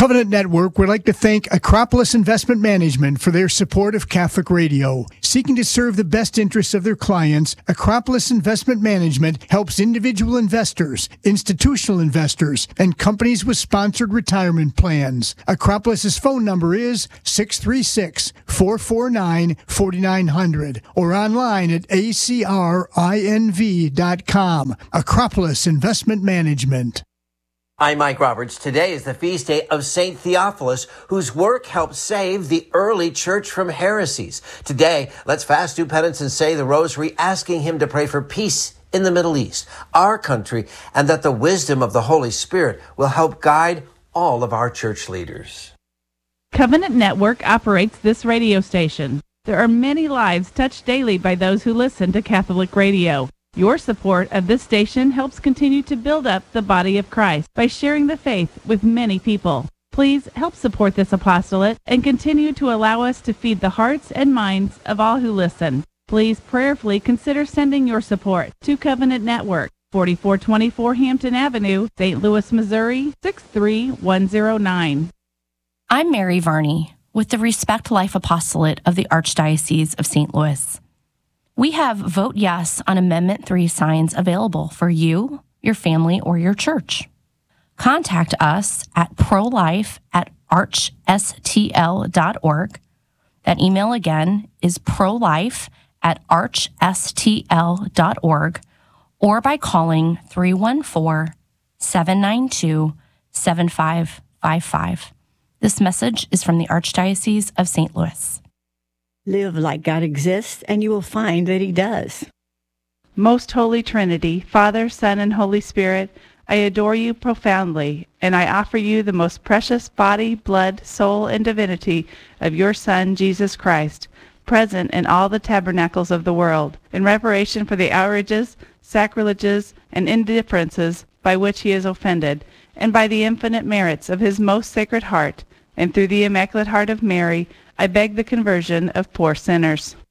Covenant Network would like to thank Acropolis Investment Management for their support of Catholic Radio. Seeking to serve the best interests of their clients, Acropolis Investment Management helps individual investors, institutional investors, and companies with sponsored retirement plans. Acropolis's phone number is 636-449-4900 or online at acrinv.com. Acropolis Investment Management. I'm Mike Roberts. Today is the feast day of St. Theophilus, whose work helped save the early church from heresies. Today, let's fast, do penance, and say the rosary, asking him to pray for peace in the Middle East, our country, and that the wisdom of the Holy Spirit will help guide all of our church leaders. Covenant Network operates this radio station. There are many lives touched daily by those who listen to Catholic radio. Your support of this station helps continue to build up the body of Christ by sharing the faith with many people. Please help support this apostolate and continue to allow us to feed the hearts and minds of all who listen. Please prayerfully consider sending your support to Covenant Network, 4424 Hampton Avenue, St. Louis, Missouri, 63109. I'm Mary Varney with the Respect Life Apostolate of the Archdiocese of St. Louis. We have Vote Yes on Amendment 3 signs available for you, your family, or your church. Contact us at prolife@archstl.org. That email again is prolife@archstl.org or by calling 314-792-7555. This message is from the Archdiocese of St. Louis. Live like God exists, and you will find that He does. Most Holy Trinity, Father, Son, and Holy Spirit, I adore you profoundly, and I offer you the most precious body, blood, soul, and divinity of your Son, Jesus Christ, present in all the tabernacles of the world, in reparation for the outrages, sacrileges, and indifferences by which he is offended, and by the infinite merits of his most sacred heart, and through the Immaculate Heart of Mary, I beg the conversion of poor sinners.